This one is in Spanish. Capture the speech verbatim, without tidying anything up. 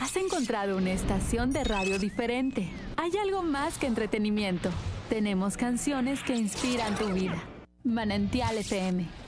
Has encontrado una estación de radio diferente. Hay algo más que entretenimiento. Tenemos canciones que inspiran tu vida. Manantial F M